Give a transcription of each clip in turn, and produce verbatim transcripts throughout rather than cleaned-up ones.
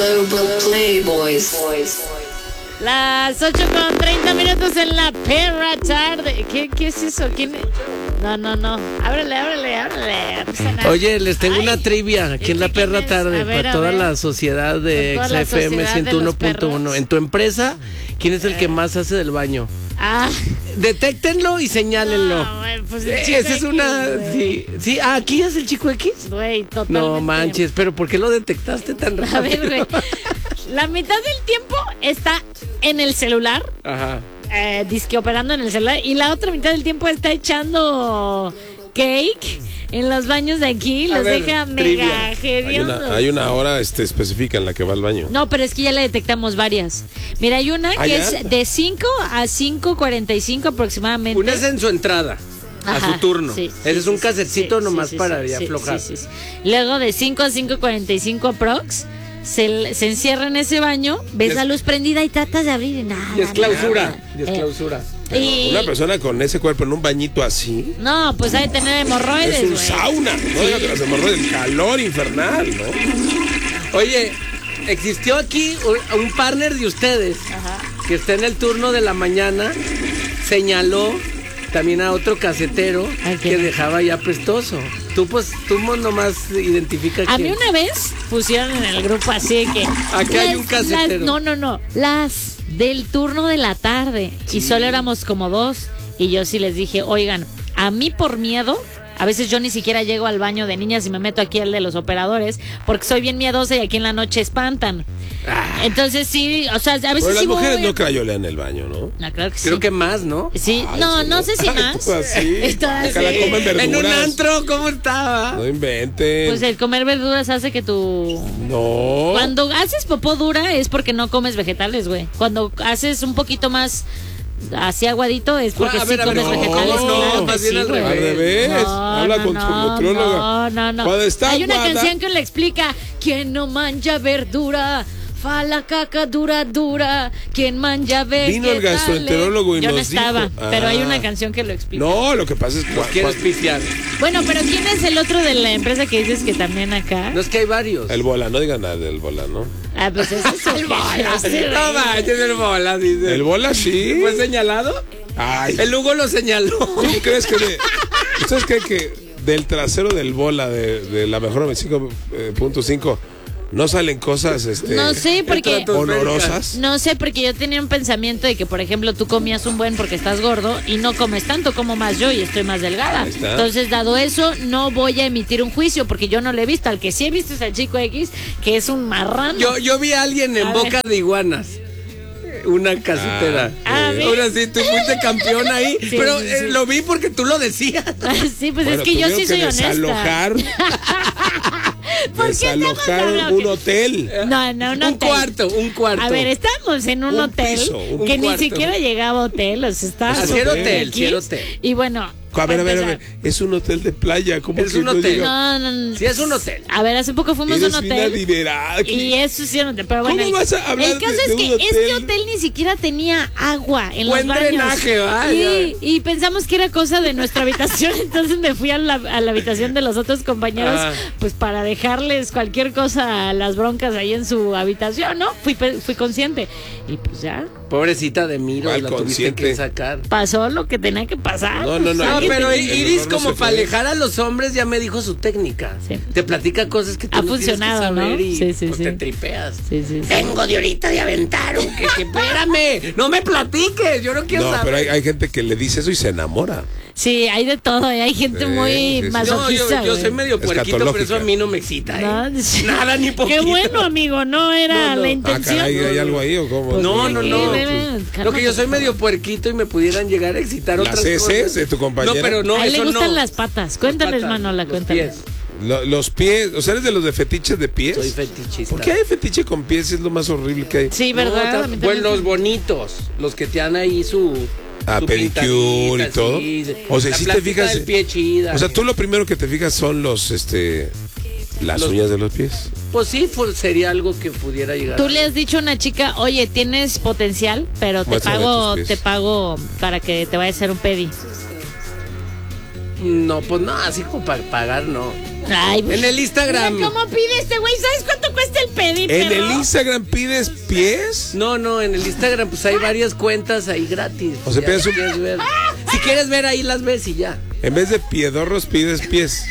Las ocho con treinta minutos en la perra tarde. ¿Qué, qué es eso? ¿Quién? No, no, no. Ábrele, ábrele, ábrele. No pasa nada. Oye, les tengo Ay, una trivia aquí en la ¿quién perra es? tarde A ver, para a toda ver. la sociedad de Para toda la X F M sociedad de ciento uno los punto uno. perros. En tu empresa, ¿quién es el que Eh. más hace del baño? Ah, Detéctenlo y señálenlo. no, güey, pues el Eh, chico Esa es X, una... güey. Sí, sí, ah, ¿aquí es el chico X? Güey, totalmente. No manches, pero ¿por qué lo detectaste tan rápido? A ver, güey. La mitad del tiempo está en el celular, Ajá. eh, disque operando en el celular, y la otra mitad del tiempo está echando cake en los baños de aquí. A Los ver, deja trivia. mega Hay hediondos. una, hay una hora este, específica en la que va al baño. No, pero es que ya le detectamos varias. Mira, hay una ¿Ah, que ya? es de cinco a cinco cuarenta y cinco aproximadamente. Una es en su entrada, Ajá, a su turno. sí, Ese sí, es un sí, casetcito sí, nomás sí, para sí, ya sí, aflojar. sí, sí, sí. Luego de cinco a cinco cuarenta y cinco aprox, se, se encierra en ese baño, ves Y es- la luz prendida y tratas de abrir y nada. Y es clausura, nada. y es Eh, clausura. Pero y- una persona con ese cuerpo en un bañito así No, pues hay que tener hemorroides, es un güey. sauna. No déjate las hemorroides, el calor infernal, ¿no? Oye, existió aquí un, un partner de ustedes Ajá. que está en el turno de la mañana, señaló también a otro casetero ¿A que quién? dejaba ya apestoso. Tú pues, tú mo- nomás identifica A quién. mí una vez pusieron en el grupo así de que... Aquí hay las- un casetero. las- no, no, no. Las del turno de la tarde. Y solo éramos como dos. Y yo sí les dije, oigan, a mí por miedo... A veces yo ni siquiera llego al baño de niñas y me meto aquí al de los operadores porque soy bien miedosa y aquí en la noche espantan. Ah, Entonces sí, o sea, a veces Pero las sí mujeres voy. no crayolean el baño, ¿no? No, claro que sí. creo que más, ¿no? Sí, Ay, no, sí, no ¿no? sé si Ay, más. tú así. Todas Acá la sí. comen verduras. En un antro, ¿cómo estaba? No inventen. Pues el comer verduras hace que tu... No. Cuando haces popó dura es porque no comes vegetales, güey. Cuando haces un poquito más así aguadito es porque A sí ver, a ver, comes no, vegetales. no, claro que más bien sí, al güey. Al revés. No, Habla no, con tu no, nutrióloga. No, no, no. Cuando está Hay una aguada- canción que le explica: quien no manja verdura, fa la caca dura, dura. Quien manja vegetales. Vino el gastroenterólogo y Yo no nos estaba, dijo. pero hay Ah. una canción que lo explica. No, lo que pasa es que ¿Los quieres cua- pifiar? Bueno, pero ¿quién es el otro de la empresa que dices que también acá? No, es que hay varios. el bola, no digan nada del bola, ¿no? Ah, pues ese es el bola. No manches, el bola, dice. El bola sí. ¿Fue señalado? Ay, El Hugo lo señaló. ¿tú crees que de, ¿ustedes creen que del trasero del bola de, de la mejor veinticinco punto cinco no salen cosas este No sé, porque... honorosas? No sé, porque yo tenía un pensamiento de que, por ejemplo, tú comías un buen porque estás gordo y no comes tanto como más yo y estoy más delgada. Ahí está. Entonces, dado eso, no voy a emitir un juicio porque yo no le he visto. Al que sí he visto es al chico X, que es un marrano. Yo, yo vi a alguien en A boca ver. de iguanas. Una casetera. Ah, ¿ves? Ahora sí, tú fuiste campeón ahí. Sí, pero sí, eh, sí. lo vi porque tú lo decías. Sí, pues Bueno, es que yo sí tuvieron soy que honesta. desalojar, ¿Por qué estamos desalojaron hablando? un hotel. No, no, un un hotel. cuarto, un cuarto. A ver, estamos en un, Un hotel piso, un que ni cuarto. siquiera llegaba a hotel, o sea, estaba Ah, sí súper era hotel, X. sí era hotel. Y bueno, A ver, a ver, a para ver. Es un hotel de playa. ¿Cómo Es que un no hotel. llega? No, no, no. Sí, es un hotel. A ver, hace poco fuimos a Eres un una hotel. adinerada. Y eso sí era un hotel. Pero bueno, ¿Cómo el- vas a hablar el caso de- es de que un hotel? este hotel ni siquiera tenía agua en Buen los baños. drenaje, vaya. Y, y pensamos que era cosa de nuestra habitación. Entonces me fui a la, a la habitación de los otros compañeros, Ah. pues para dejarles cualquier cosa a las broncas ahí en su habitación, ¿no? Fui, pe- fui consciente. Y pues ya, Pobrecita de Miro, ¿Cuál la tuviste consciente? que sacar. pasó lo que tenía que pasar. No, no, no. No, Alguien pero tenía- el Iris, horror no como se para fue. alejar a los hombres, ya me dijo su técnica. Sí. Te platica cosas que tú Ha no funcionado, tienes que saber ¿no? y Sí, sí, pues, sí. te tripeas. Sí, sí, sí. Vengo de ahorita de aventar un que, que espérame, no me platiques, yo no quiero No, saber. pero hay, hay gente que le dice eso y se enamora. Sí, hay de todo, ¿eh? Hay gente Sí, muy sí, sí. No, masoquista. yo, yo güey. soy medio puerquito, pero eso a Escatológica. mí no me excita, ¿eh? No, sí. Nada ni poquito. Qué bueno, amigo, no era No, no. la Ah, intención. Ah, caray, ¿hay algo ahí o cómo? No, no, no. Sí, pues, ven, lo cálmate, que yo soy por medio puerquito y me pudieran llegar a excitar ¿Las otras heces cosas. de tu compañera? No, pero no, A él le eso gustan no. las patas. Cuéntales, Patas, Manola, los cuéntales. pies. Lo- los pies, o sea, eres de los de fetiches de pies. Soy fetichista. ¿Por qué hay fetiche con pies? Es lo más horrible que hay. Sí, No, ¿verdad? ta- A mí pues también. los bonitos, los que te dan ahí su... Ah, su pedicure pintadita, y todo. sí, O sea, la si te plástica fijas- del pie chida. O sea, tú lo primero que te fijas son los, este, las Los- uñas de los pies. Pues sí, pues sería algo que pudiera llegar. Tú le has dicho a una chica, oye, tienes potencial, pero te Muéstrame pago, tus pies. te pago para que te vaya a hacer un pedi. No, pues no, así como para pagar, no. Ay, En el Instagram. mira ¿cómo pide este güey? ¿Sabes cuánto cuesta el pedir, ¿En perro? el Instagram pides pies? No, no, en el Instagram pues hay varias cuentas ahí gratis. O sea, Ya, pides si un- quieres ver. Si quieres ver ahí las ves y ya. En vez de piedorros pides pies.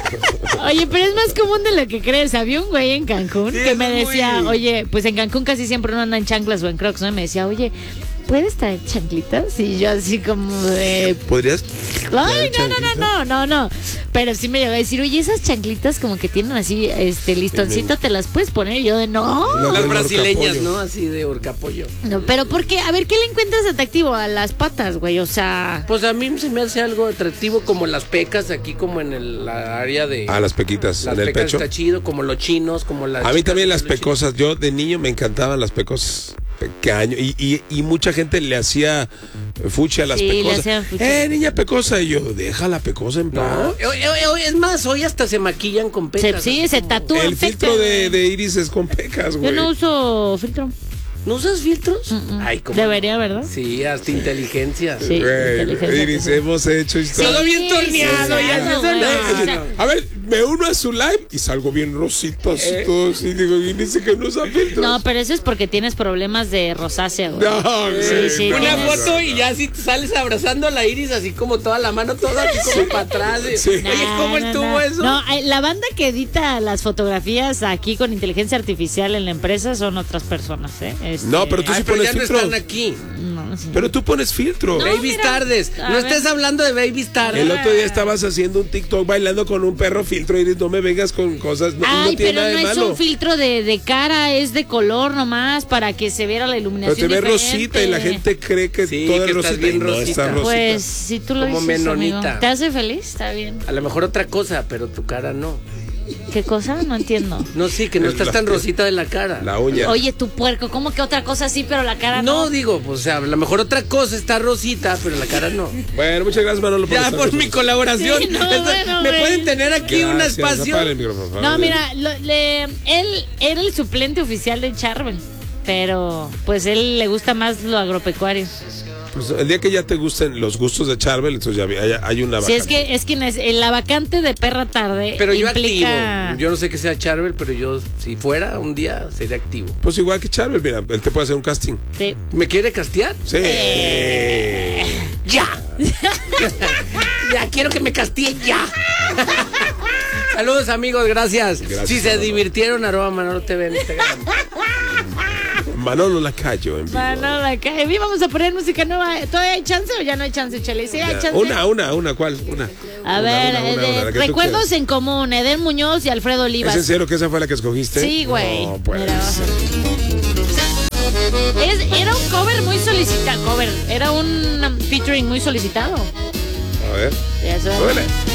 Oye, pero es más común de lo que crees. Había un güey en Cancún Sí, que es me muy- decía, oye, pues en Cancún casi siempre uno anda en chanclas o en crocs, ¿no? Y me decía, oye, ¿puedes traer chanclitas? Y yo así como de... ¿Podrías? Ay, no, no, no, chanclitas? no, no, no. Pero sí me llegó a decir, oye, esas chanclitas como que tienen así, este, listoncito, ¿te las puedes poner? Y yo de, no. No, Las del brasileñas, horcapollo. ¿no? Así de horcapollo. No, pero ¿por qué? A ver, ¿qué le encuentras atractivo a las patas, güey? O sea... Pues a mí se me hace algo atractivo como las pecas aquí como en el, la área de... Ah, las pequitas las en el pecas pecho. está chido, como los chinos, como las... A mí chicas también de las los chinos. pecosas. Yo de niño me encantaban las pecosas. Pequeño. Y, y, y mucha gente le hacía fuchi a las Sí, le pecosas. hacían fuchi. Eh, niña pecosa. Y yo, deja la pecosa en No, paz. eh, eh, eh, es más, hoy hasta se maquillan con Se, pecas. sí, así se como- tatúan. El filtro pecas, de, güey. de iris es con pecas, güey. Yo no uso filtro. ¿No usas filtros? Mm-mm. Ay, ¿cómo? Debería, ¿verdad? Sí, hasta inteligencia. Sí. Güey, inteligencia Iris, artificial. hemos hecho historia. Todo bien torneado, sí, ya claro, se güey. sonó. O sea, A ver, me uno a su live y salgo bien rosito, así Eh. todo así. Digo, y dice que no usa filtros. No, pero eso es porque tienes problemas de rosácea, güey. No, güey, Sí, sí, Una tienes- foto y ya así te sales abrazando a la Iris así como toda la mano toda así como para atrás. y- Sí. Oye, ¿cómo No, no, estuvo no. eso? No, ay, la banda que edita las fotografías aquí con inteligencia artificial en la empresa son otras personas, ¿eh? Este- No, pero tú Ay, sí pero pones ya no filtro. están aquí. No, sí. Pero tú pones filtro. No, Baby's mira, Tardes. a No ver. estés hablando de Baby's Tardes. El otro día estabas haciendo un TikTok bailando con un perro filtro, Iris, no me vengas con cosas, no, Ay, no tiene pero nada de no es malo. un filtro de, de cara, es de color nomás para que se viera la Pero iluminación te ves diferente. rosita y la gente cree que Sí, todo que es estás rosita y bien no rosita. está rosita. Pues si tú lo Como dices, menonita. amigo. ¿Te hace feliz? Está bien. A lo mejor otra cosa, pero tu cara no. ¿Qué cosa? No entiendo. No, sí, que no Es estás la- tan rosita de la cara. La uña. Oye, tu puerco, ¿cómo que otra cosa sí, pero la cara no? No, digo, pues, o sea, a lo mejor otra cosa está rosita, pero la cara no. Bueno, muchas gracias, Manolo. Ya estar por con mi nosotros. colaboración. Sí, no, Esto- bueno, ¿Me güey. pueden tener aquí un Gracias, espacio? apaga el micrófono, por No, favor. mira, lo- le- él era el suplente oficial de Charbel, pero pues él le gusta más lo agropecuario. Pues, el día que ya te gusten los gustos de Charbel, entonces ya vi- hay, hay una Sí, es vacante. que es quien es en la vacante de perra tarde. Pero yo implica... activo. Yo no sé qué sea Charbel, pero yo, si fuera un día, sería activo. Pues igual que Charbel, mira, él te puede hacer un casting. Sí. ¿Me quiere castear? Sí. ¡Ya! Ya, quiero que me castiguen ya. Saludos, amigos, gracias. Gracias, si se Manolo. divirtieron, arroba Manolo T V en Instagram. Manolo Lacayo en vivo. Bueno, la cae. Bien, vamos a poner música nueva. ¿Todavía hay chance o ya no hay chance, Chele? Sí, hay Ya, chance. Una, una, una, ¿cuál? Una. A Una, ver, una, eh, una, de- una, la que tú recuerdos quieras. en común, Eden Muñoz y Alfredo ¿Es Olivas. en serio que esa fue la que escogiste? Sí, güey. No, pues. Mira, vas a ver. Es- era un cover muy solicitado. Cover. Era un um, featuring muy solicitado. A ver. Ya sabes. Súbele.